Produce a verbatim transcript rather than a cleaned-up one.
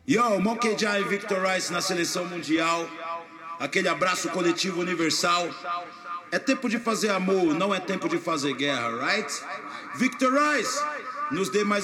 Yo, Monkey Jai e Victor Rice na seleção mundial. Aquele abraço coletivo universal. É tempo de fazer amor, não é tempo de fazer guerra, right? Victor Rice, nos dê mais